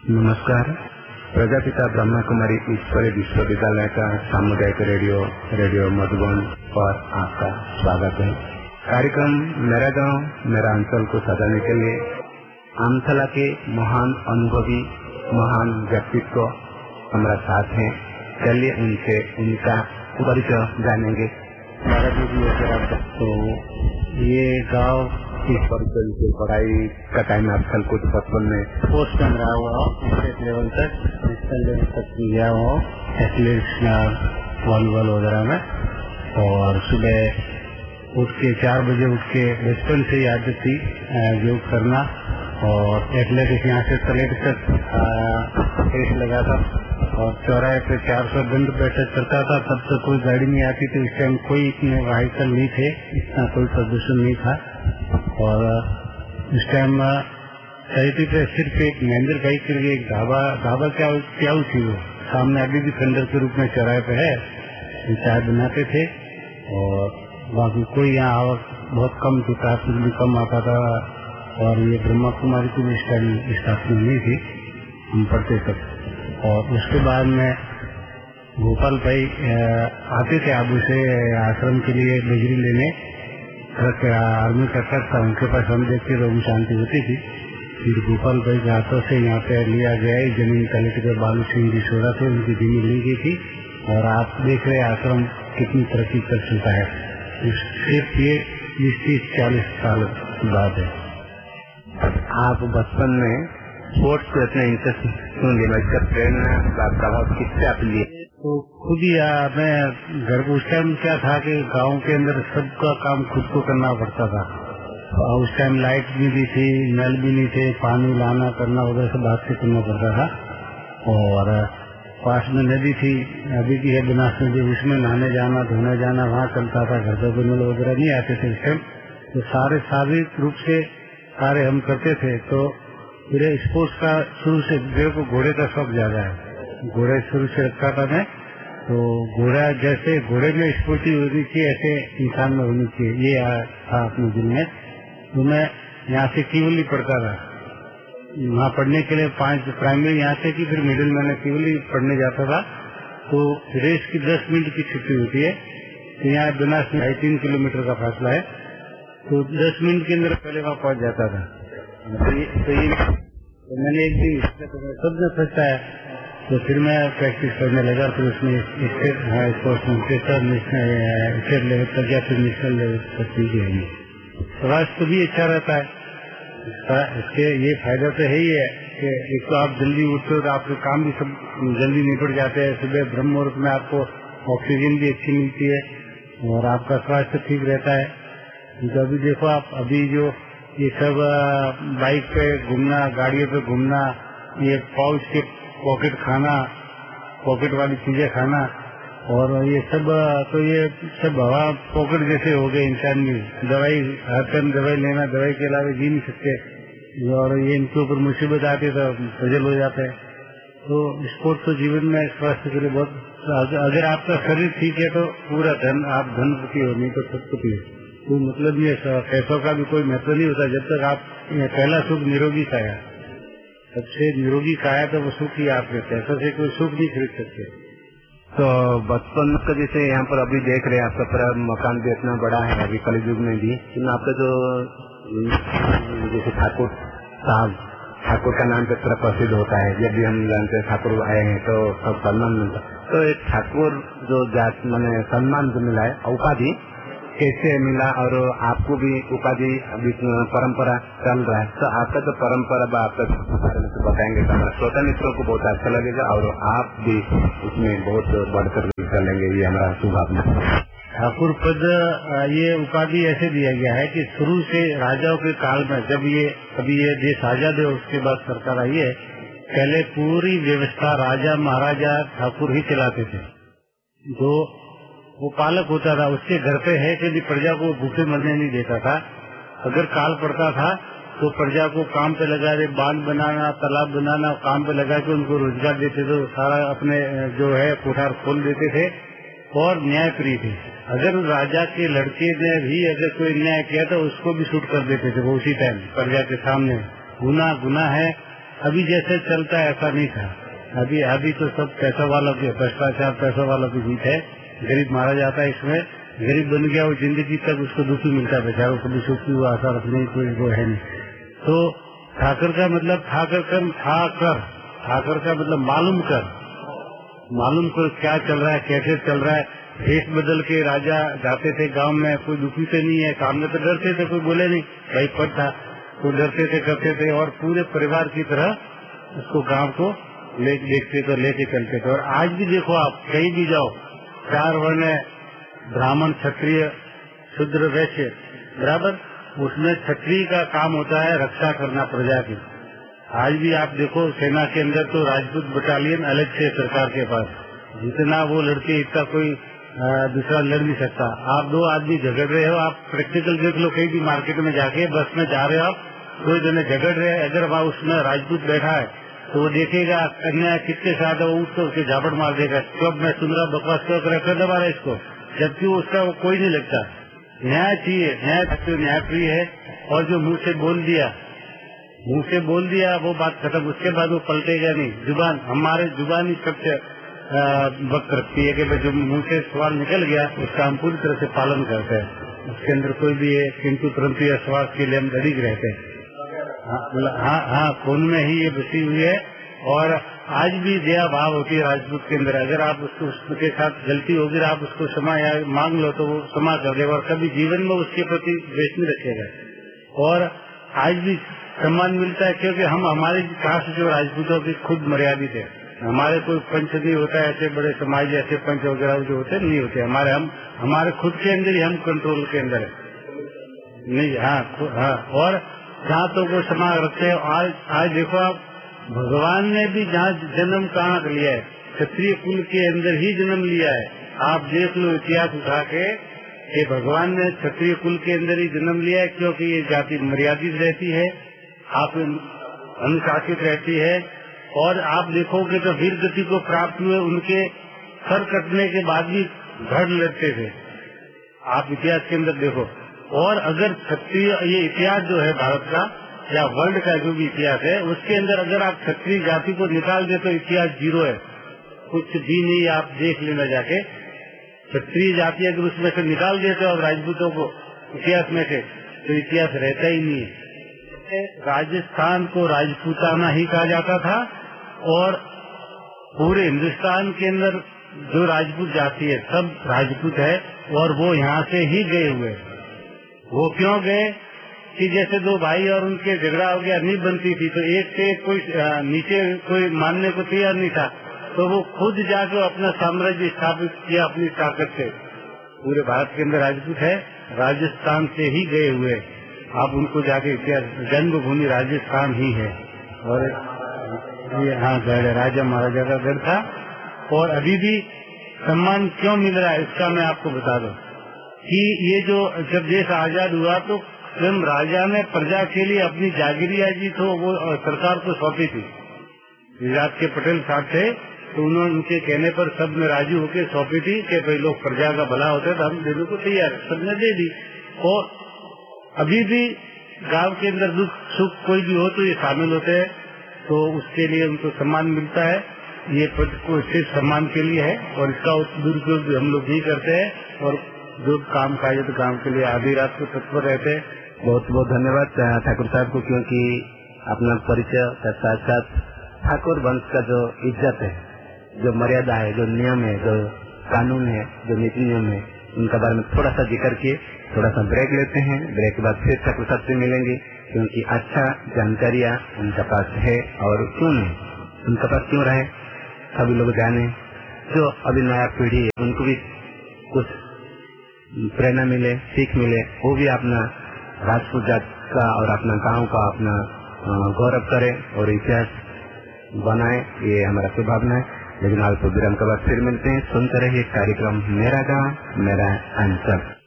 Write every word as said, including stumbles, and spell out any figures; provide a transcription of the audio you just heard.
नमस्कार। प्रजापिता ब्रह्मा कुमारी ईश्वरी विश्वविद्यालय का सामुदायिक रेडियो रेडियो मधुबन पर आपका स्वागत है। कार्यक्रम मेरा गांव मेरा अंचल को सजाने के लिए आमथला के महान अनुभवी महान व्यक्तित्व हमारा साथ हैं। चलिए उनसे उनका परिचय जानेंगे। तो ये गांव इस परिचय से पढ़ाई का टाइम आजकल कुछ बचपन में पोस्ट में रहा हुआ स्टेट लेवल तक नेशनल लेवल तक गया हुआ एथलेटिक्स वॉलीबॉल वगैरह में। और सुबह उठ के चार बजे उठ के बचपन से ही आदत थी योग करना। और एथलेटिक्स यहाँ से तलेट तक रेस लगा था और चौराहे पे चार सौ दंड बैठक करता था। तब तक कोई गाड़ी नहीं आती थी। उस टाइम कोई इतने व्हीकल नहीं थे, इतना कोई प्रदूषण नहीं था। और उस टाइम चैती पे सिर्फ एक महेंद्र भाई के लिए एक ढाबा ढाबा क्या क्या थी वो सामने अभी भी खंडर के रूप में चौराहे पे है, चाय बनाते थे। और बाकी कोई यहाँ आवक बहुत कम थी, ट्रैफिक भी कम आता था। और ये ब्रह्मा कुमारी की भी स्थापना नहीं थी, हम पढ़ते तक। और उसके बाद में गोपाल भाई आते थे आबू से आश्रम के लिए डिग्री लेने। ट्रक आर्मी का ट्रक था, उनके पास हम देखते थे, शांति होती थी। फिर गोपाल भाई के हाथों से यहाँ पे लिया गया है जमीन कलेक्टर बालू सिंह जी सोरा थे, उनकी जमीन ली गई थी। और आप देख रहे आश्रम कितनी तरक्की कर चुका है। सिर्फ ये बीस तीस चालीस साल की बात है। आप बचपन में स्पोर्ट्स को इतना इंटरेस्ट क्यों लिया? इसका प्रेरणा का प्रभाव किससे आप लिए? तो खुद ही मैं घर को उस टाइम क्या था कि गांव के अंदर सबका काम खुद को करना पड़ता था। उस टाइम लाइट भी नहीं थी, नल भी नहीं थे, पानी लाना करना वगैरह सब हाथ से करना पड़ता था। और पास में नदी थी, नदी की है बनास नदी, उसमें नहाने जाना धोने जाना वहाँ चलता था। घर पर नल वगैरह नहीं आते थे उस टाइम। तो सारे शारीरिक रूप से कार्य हम करते थे। तो मेरे स्पोर्ट्स का शुरू से मेरे को घोड़े का शौक ज्यादा है। घोड़े शुरू से रखा था मैं। तो घोड़ा जैसे घोड़े में स्फूर्ति होनी चाहिए ऐसे इंसान में होनी चाहिए, ये था अपने दिल में। तो मैं यहाँ से केवली पढ़ता था। वहाँ पढ़ने के लिए पांच प्राइमरी यहाँ से की, फिर मिडिल मैंने केवली पढ़ने जाता था। तो रेस की दस मिनट की छुट्टी होती है। तो यहाँ बनास में ढाई तीन किलोमीटर का फासला है। तो दस मिनट के अंदर पहले वहाँ पहुँच जाता था। तो ये, तो ये तो मैंने एक दिन सब ने फंसता है। तो फिर मैं प्रैक्टिस करने लगा। फिर उसमें स्टेट स्पोर्ट्स में स्टेट लेवल तक गया, फिर नेशनल लेवल तक भी गया। स्वास्थ्य भी अच्छा रहता है। इसके ये फायदा तो है ही है कि एक तो आप जल्दी उठते हो तो आपके काम भी सब जल्दी निपट जाते हैं। सुबह ब्रह्म मुहूर्त में आपको ऑक्सीजन भी अच्छी मिलती है और आपका स्वास्थ्य ठीक रहता है। तो अभी देखो आप, अभी जो ये सब बाइक पे घूमना, गाड़ियों पे घूमना, ये पाउच के पॉकेट खाना, पॉकेट वाली चीजें खाना, और ये सब तो ये सब हवा पॉकेट जैसे हो गए इंसान की। दवाई हर टाइम दवाई लेना, दवाई के अलावा जी नहीं सकते। और ये इनके ऊपर मुसीबत आती है तो फजल हो जाता है। तो स्पोर्ट्स तो जीवन में स्वास्थ्य के लिए बहुत, अगर आपका शरीर ठीक है तो पूरा धन आप धनपति हो, नहीं तो सतपति हो। कोई मतलब नहीं है, पैसों का भी कोई महत्व नहीं होता जब तक आप पहला सुख निरोगी काया, सबसे निरोगी काया तो वो सुख ही आपके, पैसों से कोई सुख नहीं खरीद सकते। तो बचपन का जैसे यहाँ पर अभी देख रहे हैं आपका पूरा मकान भी इतना बड़ा है अभी कलयुग में भी। आपका जो जैसे ठाकुर साहब, ठाकुर का नाम पे पूरा प्रसिद्ध होता है। जब भी हम जानते हैं ठाकुर आए हैं तो सब सम्मान मिलता है। तो एक ठाकुर जो जात मैंने सम्मान जो मिला है, उपाधि कैसे मिला? और आपको भी उपाधि अभी परंपरा चल रहा है, तो आपका जो परंपरा आपका बारे में तो बताएंगे तो हमारा श्रोता मित्रों को बहुत अच्छा लगेगा और आप भी उसमें बहुत बढ़कर चलेंगे, ये हमारा शुभाकामना। ठाकुर पद ये उपाधि ऐसे दिया गया है कि शुरू से राजाओं के काल में, जब ये अभी ये देश आजाद है उसके बाद सरकार आई है, पहले पूरी व्यवस्था राजा महाराजा ठाकुर ही चलाते थे। जो वो पालक होता था, उसके घर पे है कि प्रजा को भूखे मरने नहीं देता था। अगर काल पड़ता था तो प्रजा को काम पे लगा दे, बांध बनाना, तालाब बनाना, काम पे लगा के उनको रोजगार देते थे। सारा अपने जो है कोठार खोल देते थे और न्याय प्रिय थे। अगर राजा के लड़के ने भी अगर कोई अन्याय किया तो उसको भी शूट कर देते थे वो उसी टाइम प्रजा के सामने। गुना गुना है, अभी जैसे चलता है ऐसा नहीं था। अभी अभी तो सब पैसा वालों के भ्रष्टाचार पैसा वालों की जीत है। गरीब मारा जाता है इसमें, गरीब बन गया वो जिंदगी तक उसको दुखी मिलता है बेचारों को, सुख की वो आशा रखने की कोई वो है नहीं। तो ठाकर का मतलब ठाकर कर ठाकर ठाकर का मतलब मालूम कर, मालूम कर क्या चल रहा है, कैसे चल रहा है। देश बदल के राजा जाते थे गांव में, कोई दुखी से नहीं है, सामने तो डरते थे, कोई बोले नहीं, भाई पद था तो डरते थे करते थे, और पूरे परिवार की तरह उसको गांव को ले देखते थे, लेके चलते थे। और आज भी देखो आप कहीं भी जाओ, चार वर्ण है, ब्राह्मण क्षत्रिय शूद्र वैश्य बराबर, उसमें क्षत्रिय का काम होता है रक्षा करना प्रजा की। आज भी आप देखो सेना के अंदर तो राजपूत बटालियन अलग से सरकार के पास, जितना वो लड़के इतना कोई दूसरा लड़ नहीं सकता। आप दो आदमी झगड़ रहे हो, आप प्रैक्टिकल देख लो, कहीं भी मार्केट में जाके बस में जा रहे हो आप, दो जने झगड़ रहे हैं, अगर वहाँ उसमें राजपूत बैठा है तो वो देखेगा अन्याय किसके साथ है, वो उठ तो उसके झापड़ मार देगा, कब मैं सुन रहा बकवास क्यों कर दबा रहा इसको, जबकि उसका वो कोई नहीं लगता। न्याय चाहिए, न्याय न्याय प्रिय है। और जो मुंह से बोल दिया, मुंह से बोल दिया वो बात खत्म, उसके बाद वो पलटेगा नहीं। जुबान, हमारे जुबान ही सबसे वक्त रखती है कि जो मुंह से सवाल निकल गया उसका हम पूरी तरह से पालन करते हैं, उसके अंदर कोई भी है किंतु परंतु या सवाल के लिए हम अड़िग रहते हैं। हाँ हाँ, खून में ही ये बसी हुई है। और आज भी दया भाव होती है राजपूत के अंदर, अगर आप उसको उसके साथ गलती होगी आप उसको क्षमा या मांग लो तो वो क्षमा कर देगा, और कभी जीवन में उसके प्रति द्वेष नहीं रखेगा। और आज भी सम्मान मिलता है क्योंकि हम हमारी कास्ट जो राजपूतों की खुद मर्यादित है, हमारे कोई पंच नहीं होता है, ऐसे बड़े समाज जैसे पंच वगैरह जो होते नहीं होते हमारे, हम हमारे खुद के अंदर ही हम कंट्रोल के अंदर है नहीं। हाँ हाँ, और जहाँ तो वो समाज रखते हैं। आज आज देखो आप, भगवान ने भी जहाँ जन्म कहाँ लिया है, क्षत्रिय कुल के अंदर ही जन्म लिया है। आप देख लो इतिहास उठा के, ये भगवान ने क्षत्रिय कुल के अंदर ही जन्म लिया है, क्योंकि ये जाति मर्यादित रहती है, आप अनुशासित रहती है। और आप देखोगे तो वीर गति को प्राप्त हुए उनके सर कटने के बाद भी धड़ लड़ते थे, आप इतिहास के अंदर देखो। और अगर क्षत्रिय, ये इतिहास जो है भारत का या वर्ल्ड का जो भी इतिहास है, उसके अंदर अगर आप क्षत्रिय जाति को निकाल दे तो इतिहास जीरो है, कुछ भी नहीं। आप देख लेना जाके, क्षत्रिय जाति अगर उसमें से निकाल देते हो राजपूतों को इतिहास में से, तो इतिहास रहता ही नहीं है। राजस्थान को राजपूताना ही कहा जाता था, और पूरे हिंदुस्तान के अंदर जो राजपूत जाति है सब राजपूत है, और वो यहाँ से ही गए हुए। वो क्यों गए कि जैसे दो भाई और उनके झगड़ा हो गया, नहीं बनती थी, तो एक से कोई नीचे कोई मानने को तैयार नहीं था, तो वो खुद जाकर अपना साम्राज्य स्थापित किया अपनी ताकत से। पूरे भारत के अंदर राजपूत है, राजस्थान से ही गए हुए। आप उनको जाके इतिहास, जन्मभूमि राजस्थान ही है। और ये हाँ गढ़, राजा महाराजा का गढ़ था। और अभी भी सम्मान क्यों मिल रहा है इसका मैं आपको बता दूं कि ये जो जब देश आजाद हुआ तो स्वयं राजा ने प्रजा के लिए अपनी जागीरिया जी तो वो सरकार को सौंपी थी। गुजरात के पटेल साहब थे, तो उन्होंने उनके कहने पर सब ने राजी होकर सौंपी थी कि भाई लोग प्रजा का भला होता है तो हम देने को तैयार, सबने दे दी। और अभी भी गांव के अंदर दुख सुख कोई भी हो तो ये शामिल होते हैं, तो उसके लिए उनको सम्मान मिलता है। ये पद को सिर्फ सम्मान के लिए है, और इसका दुरुपयोग भी हम लोग ही करते हैं। और जो काम काज तो काम के लिए आधी रात को तत्पर रहते हैं। बहुत बहुत धन्यवाद ठाकुर साहब को, क्योंकि अपना परिचय का साथ साथ ठाकुर वंश का जो इज्जत है, जो मर्यादा है, जो नियम है, जो कानून है, जो नीति नियम है, उनका बारे में थोड़ा सा जिक्र किए। थोड़ा सा ब्रेक लेते हैं, ब्रेक के बाद फिर ठाकुर साहब से मिलेंगे, क्योंकि अच्छा जानकारियाँ उनके पास है और क्यों नहीं, उनके पास क्यों रहे, सभी लोग जाने। जो अभी नया पीढ़ी है उनको भी कुछ प्रेरणा मिले, सीख मिले, वो भी अपना राजपूत जात का और अपना गांव का अपना गौरव करे और इतिहास बनाए, ये हमारा शुभभावना है। लेकिन आज तो विराम के बाद फिर मिलते हैं। सुनते रहिए कार्यक्रम मेरा गांव मेरा अंचल।